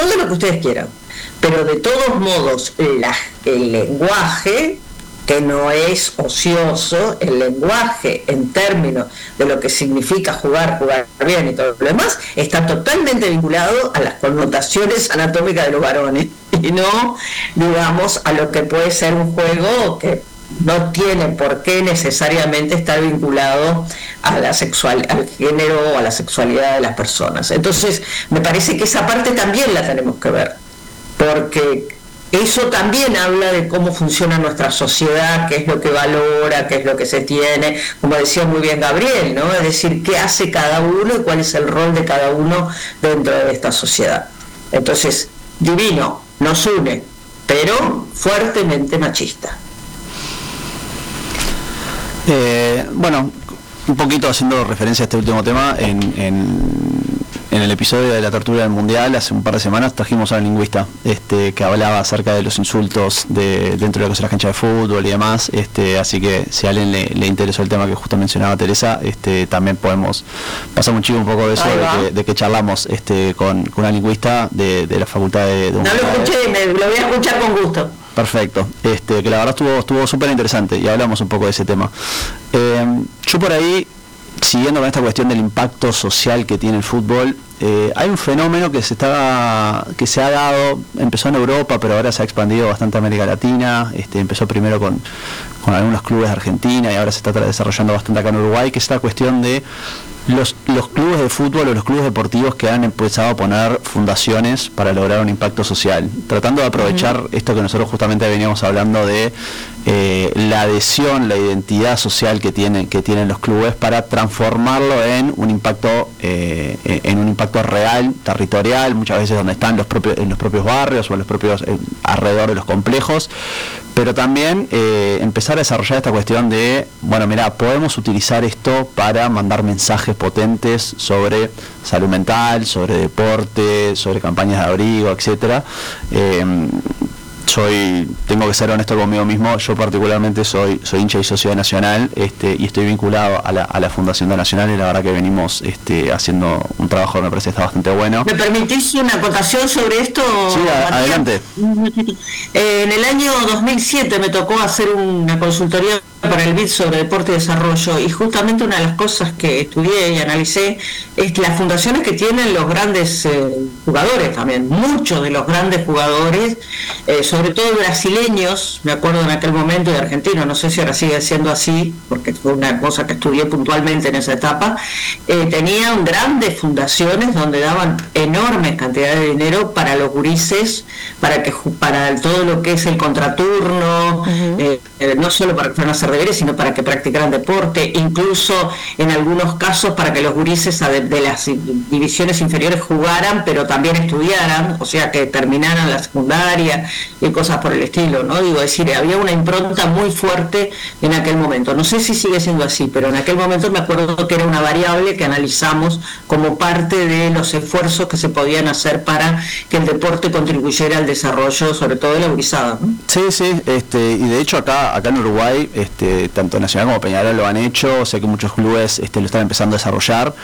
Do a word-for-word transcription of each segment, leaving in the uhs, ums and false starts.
todo lo que ustedes quieran, pero de todos modos la, el lenguaje, que no es ocioso, el lenguaje en términos de lo que significa jugar, jugar bien y todo lo demás, está totalmente vinculado a las connotaciones anatómicas de los varones y no, digamos, a lo que puede ser un juego que no tiene por qué necesariamente estar vinculado a la sexual, al género o a la sexualidad de las personas. Entonces, me parece que esa parte también la tenemos que ver, porque eso también habla de cómo funciona nuestra sociedad, qué es lo que valora, qué es lo que se tiene, como decía muy bien Gabriel, ¿no? Es decir, qué hace cada uno y cuál es el rol de cada uno dentro de esta sociedad. Entonces, divino, nos une, pero fuertemente machista. Eh, bueno, un poquito haciendo referencia a este último tema, en, en, en el episodio de la tortura del Mundial, hace un par de semanas trajimos a un lingüista este, que hablaba acerca de los insultos de, dentro de lo que es la cancha de fútbol y demás, este, así que si a alguien le, le interesó el tema que justo mencionaba Teresa, este, también podemos pasar un chico un poco de eso, de que, de que charlamos este, con, con una lingüista de, de la facultad de... de no lo escuché, me, lo voy a escuchar con gusto. Perfecto, este, que la verdad estuvo estuvo súper interesante y hablamos un poco de ese tema. Eh, yo por ahí, siguiendo con esta cuestión del impacto social que tiene el fútbol, eh, hay un fenómeno que se está que se ha dado, empezó en Europa, pero ahora se ha expandido bastante a América Latina, este, empezó primero con, con algunos clubes de Argentina y ahora se está desarrollando bastante acá en Uruguay, que es esta cuestión de Los, los clubes de fútbol o los clubes deportivos que han empezado a poner fundaciones para lograr un impacto social, tratando de aprovechar uh-huh. esto que nosotros justamente veníamos hablando de eh, la adhesión, la identidad social que tienen que tienen los clubes para transformarlo en un impacto eh, en un impacto real, territorial, muchas veces donde están los propios en los propios barrios o en los propios eh, alrededor de los complejos, pero también eh, empezar a desarrollar esta cuestión de, bueno, mira, podemos utilizar esto para mandar mensajes potentes sobre salud mental, sobre deporte, sobre campañas de abrigo, etcétera. Eh, soy, tengo que ser honesto conmigo mismo, yo particularmente soy soy hincha y socio de Nacional, este, y estoy vinculado a la, a la Fundación de Nacional, y la verdad que venimos este, haciendo un trabajo que me parece está bastante bueno. ¿Me permitís una acotación sobre esto? Sí, a, adelante. Eh, en el año dos mil siete me tocó hacer una consultoría para el B I D sobre deporte y desarrollo, y justamente una de las cosas que estudié y analicé es las fundaciones que tienen los grandes eh, jugadores también, muchos de los grandes jugadores, eh, sobre todo brasileños, me acuerdo en aquel momento, de argentinos, no sé si ahora sigue siendo así, porque fue una cosa que estudié puntualmente en esa etapa, eh, tenían grandes fundaciones donde daban enormes cantidades de dinero para los gurises, para que para todo lo que es el contraturno, uh-huh. eh, eh, no solo para que fueran a hacer deberes, sino para que practicaran deporte, incluso en algunos casos para que los gurises de, de las divisiones inferiores jugaran, pero también estudiaran, o sea, que terminaran la secundaria y cosas por el estilo, ¿no? Digo, es decir, había una impronta muy fuerte en aquel momento. No sé si sigue siendo así, pero en aquel momento me acuerdo que era una variable que analizamos como parte de los esfuerzos que se podían hacer para que el deporte contribuyera al desarrollo, sobre todo de la gurizada, ¿no? Sí, sí, este, y de hecho acá acá en Uruguay, este, tanto Nacional como Peñarol lo han hecho, sé que muchos clubes este, lo están empezando a desarrollar.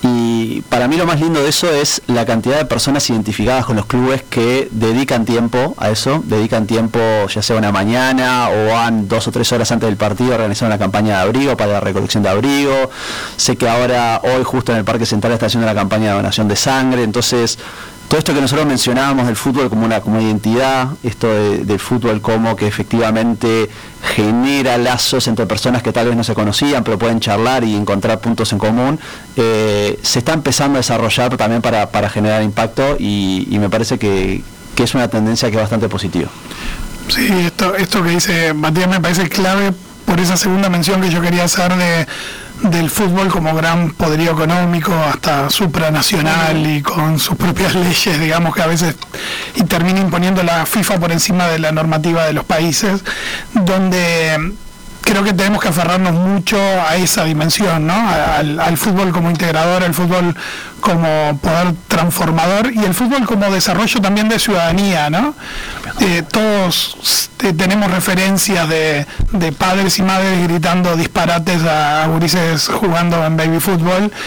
Y para mí lo más lindo de eso es la cantidad de personas identificadas con los clubes que dedican tiempo a eso, dedican tiempo ya sea una mañana o van dos o tres horas antes del partido a organizar una campaña de abrigo para la recolección de abrigo. Sé que ahora, hoy justo en el Parque Central está haciendo una campaña de donación de sangre, entonces todo esto que nosotros mencionábamos del fútbol como una, como identidad, esto de, del fútbol como que efectivamente genera lazos entre personas que tal vez no se conocían, pero pueden charlar y encontrar puntos en común, eh, se está empezando a desarrollar también para, para generar impacto, y, y me parece que, que es una tendencia que es bastante positiva. Sí, esto, esto que dice Matías me parece clave por esa segunda mención que yo quería hacer de del fútbol como gran poderío económico, hasta supranacional y con sus propias leyes, digamos, que a veces y termina imponiendo la FIFA por encima de la normativa de los países, donde creo que tenemos que aferrarnos mucho a esa dimensión, ¿no? Al, al fútbol como integrador, al fútbol como poder transformador y el fútbol como desarrollo también de ciudadanía, ¿no? Eh, todos eh, tenemos referencias de, de padres y madres gritando disparates a gurises jugando en baby fútbol,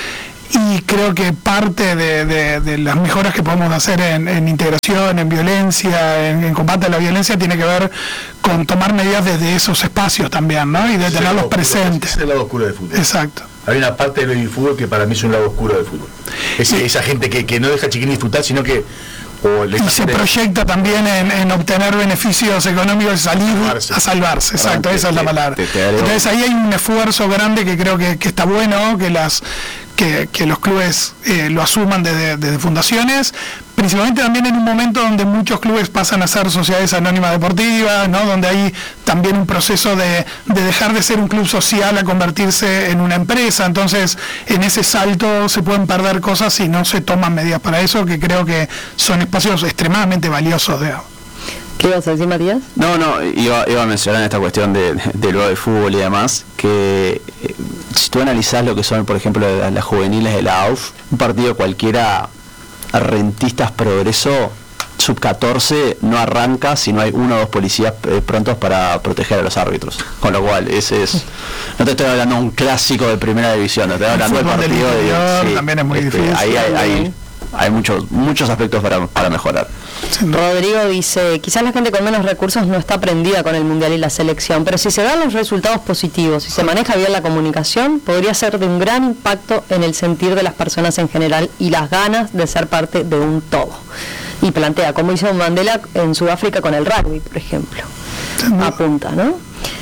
y creo que parte de, de, de las mejoras que podemos hacer en, en integración, en violencia, en, en combate a la violencia, tiene que ver con tomar medidas desde esos espacios también, ¿no? Y de tenerlos presentes. Es el lado oscuro del fútbol. Exacto. Hay una parte del fútbol que para mí es un lado oscuro del fútbol. Es, esa gente que, que no deja a chiquilín disfrutar, sino que... O le y se de... proyecta también en, en obtener beneficios económicos y salir salvarse. a salvarse, exacto, Te, esa es la palabra. Te, te Entonces ahí hay un esfuerzo grande que creo que, que está bueno, que las que, que los clubes eh, lo asuman desde, desde fundaciones, principalmente también en un momento donde muchos clubes pasan a ser sociedades anónimas deportivas, ¿no? Donde hay también un proceso de, de dejar de ser un club social a convertirse en una empresa. Entonces en ese salto se pueden perder cosas si no se toman medidas para eso, que creo que son espacios extremadamente valiosos, digamos. ¿Qué ibas a decir, Matías? No, no, iba, iba a mencionar esta cuestión de, de, del de fútbol y demás, que eh, si tú analizás lo que son, por ejemplo, las, las juveniles de la A U F, un partido cualquiera, Rentistas Progreso, sub catorce, no arranca si no hay uno o dos policías eh, prontos para proteger a los árbitros. Con lo cual, ese es, no te estoy hablando de un clásico de primera división, no te estoy hablando del partido de... Interior, sí, también es muy este, difícil. Ahí hay... hay Hay muchos muchos aspectos para, para mejorar. Rodrigo dice, quizás la gente con menos recursos no está prendida con el Mundial y la selección, pero si se dan los resultados positivos y se maneja bien la comunicación, podría ser de un gran impacto en el sentir de las personas en general y las ganas de ser parte de un todo. Y plantea, como hizo Mandela en Sudáfrica con el rugby, por ejemplo. Apunta, ¿no?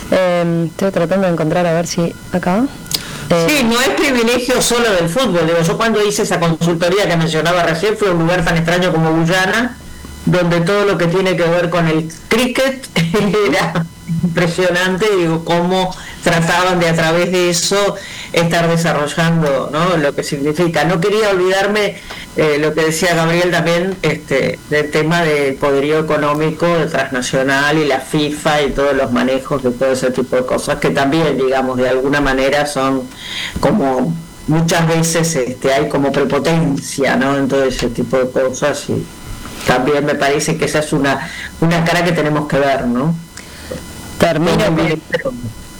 Eh, estoy tratando de encontrar a ver si acá... Sí, no es privilegio solo del fútbol. Digo, yo cuando hice esa consultoría que mencionaba recién fue un lugar tan extraño como Guyana, donde todo lo que tiene que ver con el cricket era impresionante, digo, cómo trataban de a través de eso estar desarrollando, ¿no?, lo que significa. No quería olvidarme eh, lo que decía Gabriel también, este, del tema del poderío económico, del transnacional y la FIFA y todos los manejos de todo ese tipo de cosas, que también, digamos, de alguna manera son como muchas veces este, hay como prepotencia, ¿no?, en todo ese tipo de cosas, y también me parece que esa es una, una cara que tenemos que ver, ¿no? Termino pero,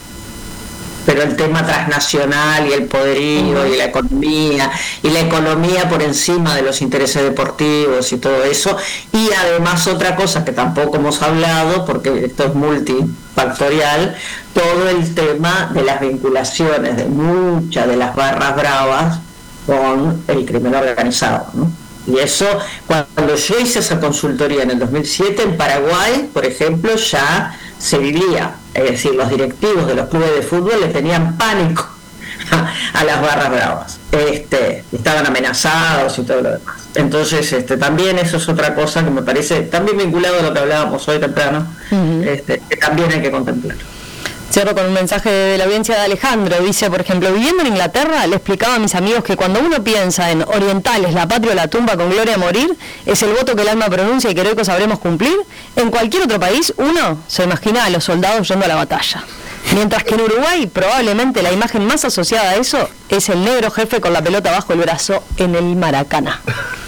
pero el tema transnacional y el poderío y la economía y la economía por encima de los intereses deportivos y todo eso, y además otra cosa que tampoco hemos hablado porque esto es multifactorial, todo el tema de las vinculaciones de muchas de las barras bravas con el crimen organizado, ¿no? Y eso, cuando yo hice esa consultoría en el dos mil siete en Paraguay, por ejemplo, ya se vivía, es decir, los directivos de los clubes de fútbol le tenían pánico a, a las barras bravas, este, estaban amenazados y todo lo demás. Entonces, este, también eso es otra cosa que me parece, también vinculado a lo que hablábamos hoy temprano, uh-huh. este, que también hay que contemplar. Cierro con un mensaje de la audiencia de Alejandro. Dice, por ejemplo, viviendo en Inglaterra, le explicaba a mis amigos que cuando uno piensa en orientales, la patria o la tumba con gloria a morir, es el voto que el alma pronuncia y que heroicos sabremos cumplir. En cualquier otro país, uno se imagina a los soldados yendo a la batalla. Mientras que en Uruguay, probablemente la imagen más asociada a eso es el negro jefe con la pelota bajo el brazo en el Maracaná.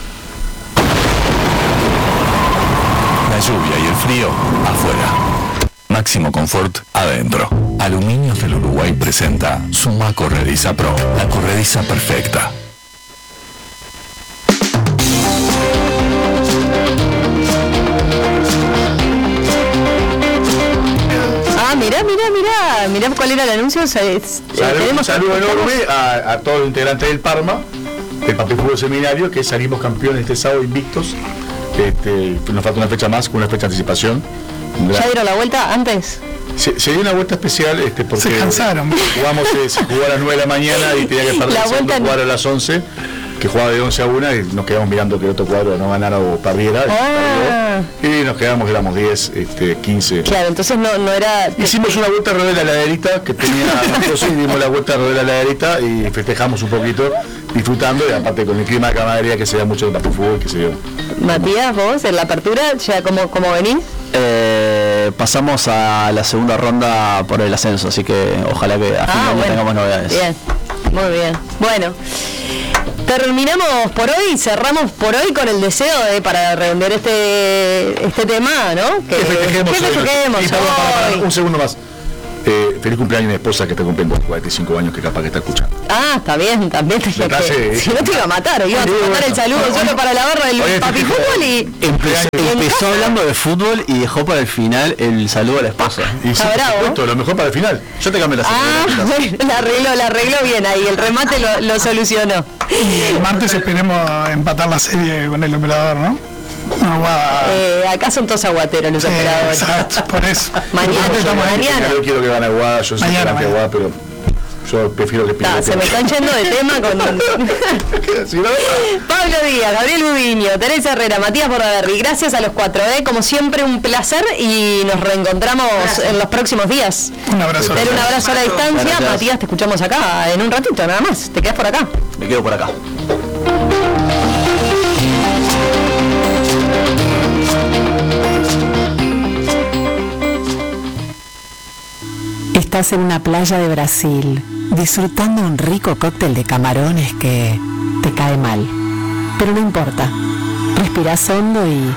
La lluvia y el frío afuera. Máximo confort adentro. Aluminios del Uruguay presenta Suma Corrediza Pro, la corrediza perfecta. Ah, mirá, mirá, mirá, mirá cuál era el anuncio. Salud, tenemos saludo enorme a, a todos los integrantes del Parma, del Papi Fútbol Seminario, que salimos campeones este sábado invictos. Este, nos falta una fecha más, con una fecha de anticipación. ¿Ya dieron la vuelta antes? Se, se dio una vuelta especial este, porque se cansaron. Jugamos, eh, se jugó a las nueve de la mañana y tenía que estar regresando a jugar a las once, que jugaba de once a una, y nos quedamos mirando que el otro cuadro no ganara o perdiera, ah. y nos quedamos, que éramos diez, este, quince. Claro, entonces no, no era... Hicimos una vuelta alrededor de la laderita que tenía nosotros, y dimos la vuelta alrededor de la laderita y festejamos un poquito, disfrutando, y aparte con el clima de camaradería que se da mucho en el fútbol, que se dio. Matías, vos en la apertura, ya ¿cómo, cómo venís? Eh, pasamos a la segunda ronda por el ascenso, así que ojalá que a fin ah, de año bueno. tengamos novedades. Bien, muy bien. Bueno, terminamos por hoy, cerramos por hoy con el deseo de, para redondear este este tema, ¿no? Que, que festejemos, que festejemos hoy. Y, perdón, para, para, hoy. un segundo más. Eh, feliz cumpleaños a mi esposa que está cumpliendo cuarenta y cinco años, que capaz que está escuchando. Ah, está bien, también tenía que... Frase, Si no te iba a matar, iba a Sí, matar bueno. el saludo Bueno, solo para la barra del oye, papi fijo, fútbol y... Empezó, en empezó casa. hablando de fútbol y dejó para el final el saludo a la esposa. Y sí, Está por bravo. supuesto, lo mejor para el final. Yo te cambio la Ah, segunda. bueno, la arregló, la arregló bien ahí, el remate lo, lo solucionó. El martes esperemos empatar la serie con el operador, ¿no? Una guada. Eh, acá son todos aguateros los Sí, operadores. exacto, por eso. Mañana, Nosotros estamos ahí. mañana. Yo quiero que gane Aguada, yo soy Mañana, que mañana. Aguada, pero yo prefiero que Ta, pierda. se me están yendo de tema con... Si no, Pablo Díaz, Gabriel Budiño, Teresa Herrera, Matías Bordaberry, gracias a los cuatro, ¿eh? Como siempre un placer y nos reencontramos en los próximos días. Un abrazo. Tener un abrazo a la distancia. Gracias. Matías, te escuchamos acá en un ratito, nada más. Te quedas por acá. Me quedo por acá. Estás en una playa de Brasil, disfrutando un rico cóctel de camarones que te cae mal. Pero no importa. Respirás hondo y...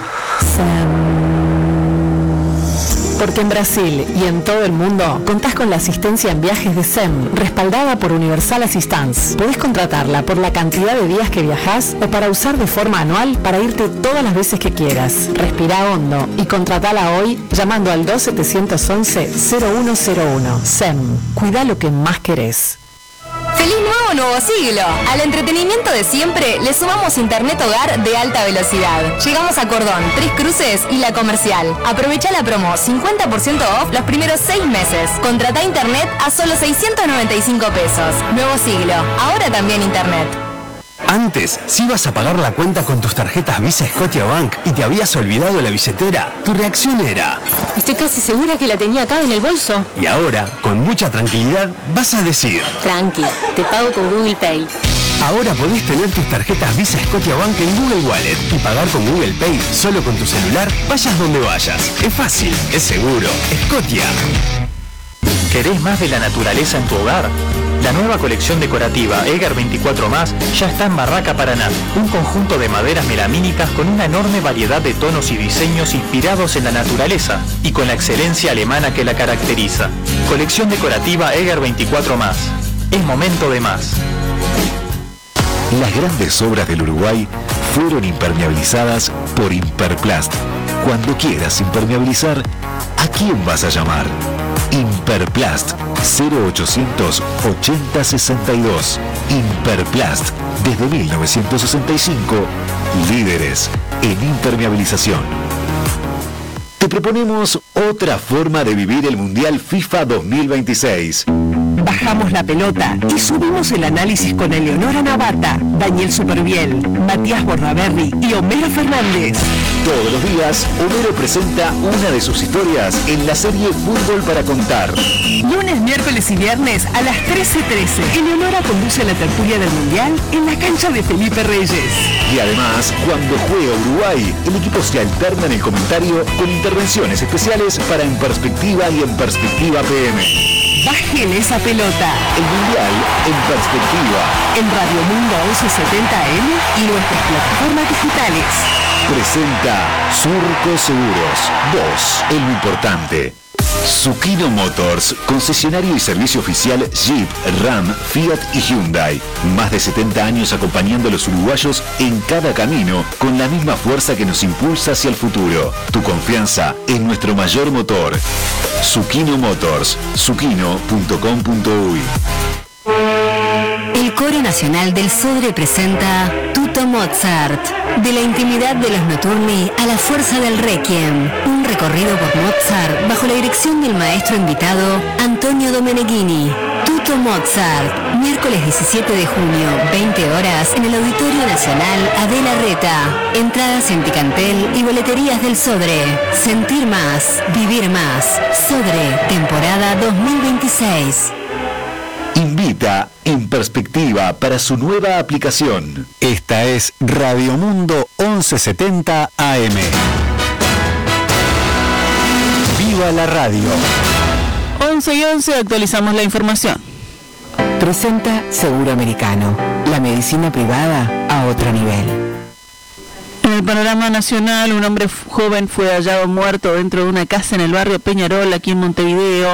Porque en Brasil y en todo el mundo contás con la asistencia en viajes de S E M, respaldada por Universal Assistance. Podés contratarla por la cantidad de días que viajás o para usar de forma anual para irte todas las veces que quieras. Respirá hondo y contratala hoy llamando al dos siete once cero uno cero uno. S E M, cuida lo que más querés. ¡Feliz nuevo nuevo siglo! Al entretenimiento de siempre le sumamos internet hogar de alta velocidad. Llegamos a Cordón, Tres Cruces y La Comercial. Aprovecha la promo cincuenta por ciento off los primeros seis meses. Contrata internet a solo seiscientos noventa y cinco pesos. Nuevo siglo, ahora también internet. Antes, si ibas a pagar la cuenta con tus tarjetas Visa Scotiabank y te habías olvidado la billetera, tu reacción era... Estoy casi segura que la tenía acá en el bolso. Y ahora, con mucha tranquilidad, vas a decir... Tranqui, te pago con Google Pay. Ahora podés tener tus tarjetas Visa Scotiabank en Google Wallet y pagar con Google Pay solo con tu celular, vayas donde vayas. Es fácil, es seguro. Scotia. ¿Querés más de la naturaleza en tu hogar? La nueva colección decorativa Eger veinticuatro más ya está en Barraca Paraná, un conjunto de maderas melamínicas con una enorme variedad de tonos y diseños inspirados en la naturaleza y con la excelencia alemana que la caracteriza. Colección decorativa Eger veinticuatro más. Es momento de más. Las grandes obras del Uruguay fueron impermeabilizadas por Imperplast. Cuando quieras impermeabilizar, ¿a quién vas a llamar? Imperplast cero ochocientos ochenta sesenta y dos. Imperplast, desde mil novecientos sesenta y cinco, líderes en impermeabilización. Te proponemos otra forma de vivir el Mundial FIFA dos mil veintiséis. Bajamos la pelota y subimos el análisis con Eleonora Navata, Daniel Superviel, Matías Bordaberry y Homero Fernández. Todos los días, Homero presenta una de sus historias en la serie Fútbol para Contar. Lunes, miércoles y viernes a las trece trece. Eleonora conduce la tertulia del Mundial en la cancha de Felipe Reyes. Y además, cuando juega Uruguay, el equipo se alterna en el comentario con intervenciones especiales para En Perspectiva y En Perspectiva P M. Bajen esa pelota. El Mundial en Perspectiva. En Radio Mundo once setenta A M y nuestras plataformas digitales. Presenta Surco Seguros. Vos, el importante. Zucchino Motors, concesionario y servicio oficial Jeep, Ram, Fiat y Hyundai. Más de setenta años acompañando a los uruguayos en cada camino con la misma fuerza que nos impulsa hacia el futuro. Tu confianza es nuestro mayor motor. Zucchino Motors, zucchino punto com punto uy. El Coro Nacional del Sodre presenta Tuto Mozart. De la intimidad de los Notturni a la fuerza del Requiem. Un recorrido por Mozart bajo la dirección del maestro invitado Antonio Domeneghini. Tuto Mozart, miércoles diecisiete de junio, veinte horas, en el Auditorio Nacional Adela Reta. Entradas en Ticantel y boleterías del Sodre. Sentir más, vivir más. Sodre, temporada dos mil veintiséis. Invita En Perspectiva para su nueva aplicación. Esta es Radio Mundo once setenta A M. ¡Viva la radio! once y once, actualizamos la información. Presenta Seguro Americano, la medicina privada a otro nivel. En el panorama nacional, un hombre joven fue hallado muerto dentro de una casa en el barrio Peñarol, aquí en Montevideo.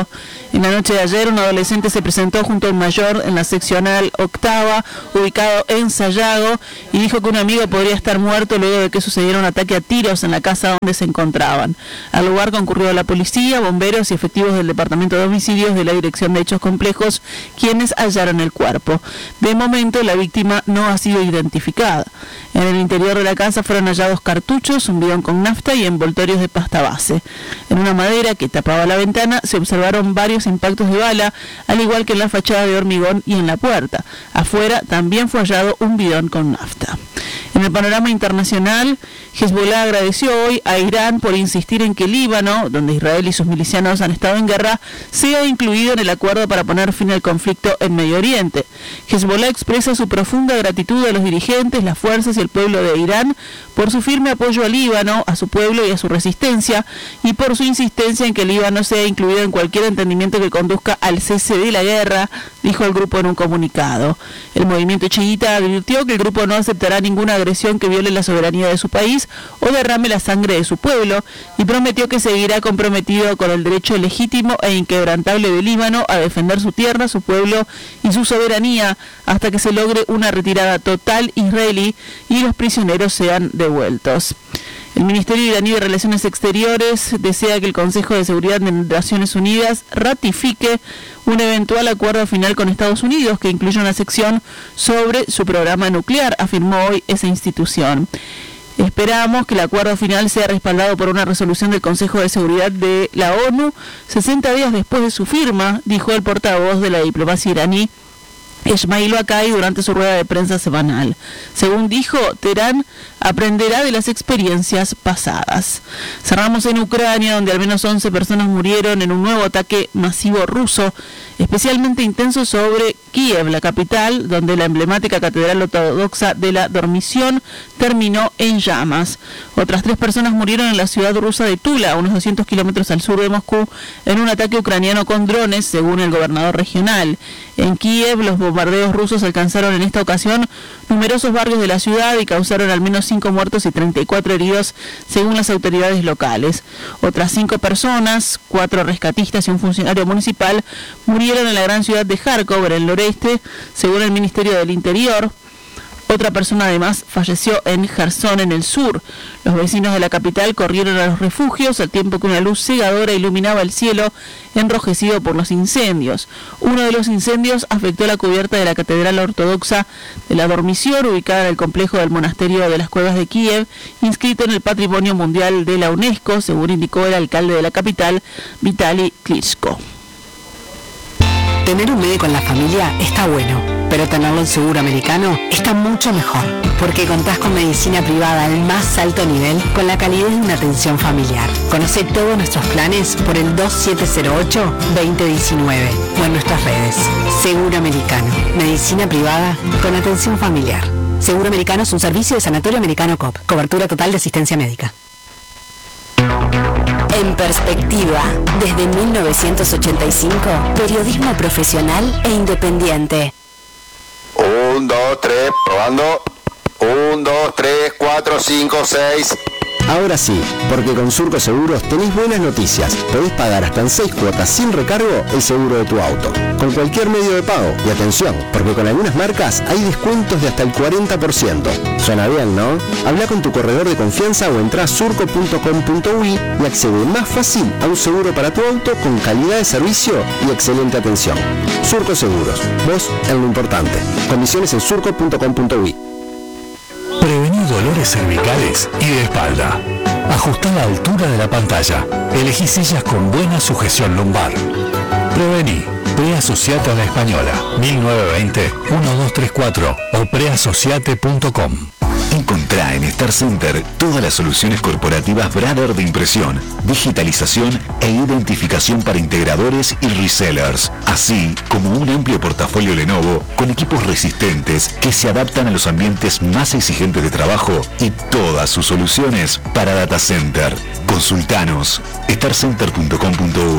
En la noche de ayer, un adolescente se presentó junto a un mayor en la seccional octava, ubicado en Sayago, y dijo que un amigo podría estar muerto luego de que sucediera un ataque a tiros en la casa donde se encontraban. Al lugar concurrió la policía, bomberos y efectivos del Departamento de Homicidios de la Dirección de Hechos Complejos, quienes hallaron el cuerpo. De momento, la víctima no ha sido identificada. En el interior de la casa fueron hallados cartuchos, un bidón con nafta y envoltorios de pasta base. En una madera que tapaba la ventana se observaron varios impactos de bala, al igual que en la fachada de hormigón y en la puerta. Afuera también fue hallado un bidón con nafta. En el panorama internacional, Hezbollah agradeció hoy a Irán por insistir en que el Líbano, donde Israel y sus milicianos han estado en guerra, sea incluido en el acuerdo para poner fin al conflicto en Medio Oriente. Hezbollah expresa su profunda gratitud a los dirigentes, las fuerzas y el pueblo de Irán por su firme apoyo al Líbano, a su pueblo y a su resistencia, y por su insistencia en que el Líbano sea incluido en cualquier entendimiento que conduzca al cese de la guerra, dijo el grupo en un comunicado. El movimiento chiita advirtió que el grupo no aceptará ninguna agresión que viole la soberanía de su país o derrame la sangre de su pueblo, y prometió que seguirá comprometido con el derecho legítimo e inquebrantable del Líbano a defender su tierra, su pueblo y su soberanía hasta que se logre una retirada total israelí y los prisioneros sean devueltos. El Ministerio iraní de Relaciones Exteriores desea que el Consejo de Seguridad de Naciones Unidas ratifique un eventual acuerdo final con Estados Unidos que incluya una sección sobre su programa nuclear, afirmó hoy esa institución. Esperamos que el acuerdo final sea respaldado por una resolución del Consejo de Seguridad de la ONU sesenta días después de su firma, dijo el portavoz de la diplomacia iraní, Esmail Bakai, durante su rueda de prensa semanal. Según dijo, Teherán aprenderá de las experiencias pasadas. Cerramos en Ucrania, donde al menos once personas murieron en un nuevo ataque masivo ruso, especialmente intenso sobre Kiev, la capital, donde la emblemática catedral ortodoxa de la Dormición terminó en llamas. Otras tres personas murieron en la ciudad rusa de Tula, a unos doscientos kilómetros al sur de Moscú, en un ataque ucraniano con drones, según el gobernador regional. En Kiev, los bombardeos rusos alcanzaron en esta ocasión numerosos barrios de la ciudad y causaron al menos cinco muertos y treinta y cuatro heridos, según las autoridades locales. Otras cinco personas, cuatro rescatistas y un funcionario municipal, murieron en la gran ciudad de Kharkov, en el noreste, según el Ministerio del Interior. Otra persona además falleció en Jersón, en el sur. Los vecinos de la capital corrieron a los refugios al tiempo que una luz cegadora iluminaba el cielo enrojecido por los incendios. Uno de los incendios afectó la cubierta de la catedral ortodoxa de la Dormición, ubicada en el complejo del monasterio de las Cuevas de Kiev, inscrito en el Patrimonio Mundial de la UNESCO, según indicó el alcalde de la capital, Vitaly Klitschko. Tener un médico en la familia está bueno, pero tenerlo en seguro americano está mucho mejor, porque contás con medicina privada al más alto nivel, con la calidad de una atención familiar. Conoce todos nuestros planes por el dos siete cero ocho, dos cero uno nueve o en nuestras redes. Seguro Americano, medicina privada con atención familiar. Seguro Americano es un servicio de Sanatorio Americano C O P, cobertura total de asistencia médica. En perspectiva, desde mil novecientos ochenta y cinco, periodismo profesional e independiente. Un, dos, tres, probando. Un, dos, tres, cuatro, cinco, seis. Ahora sí, porque con Surco Seguros tenés buenas noticias. Podés pagar hasta en seis cuotas sin recargo el seguro de tu auto, con cualquier medio de pago. Y atención, porque con algunas marcas hay descuentos de hasta el cuarenta por ciento. Suena bien, ¿no? Habla con tu corredor de confianza o entrá a surco punto com punto uy y accede más fácil a un seguro para tu auto con calidad de servicio y excelente atención. Surco Seguros, vos en lo importante. Condiciones en surco punto com punto uy. Prevenir dolores cervicales y de espalda. Ajustá la altura de la pantalla. Elegí sillas con buena sujeción lumbar. Prevení. Preasociate a la Española. mil novecientos veinte, doce treinta y cuatro o preasociate punto com. Encontrá en Star Center todas las soluciones corporativas Brother de impresión, digitalización e identificación para integradores y resellers, así como un amplio portafolio Lenovo con equipos resistentes que se adaptan a los ambientes más exigentes de trabajo y todas sus soluciones para data center. Consultanos star center punto com punto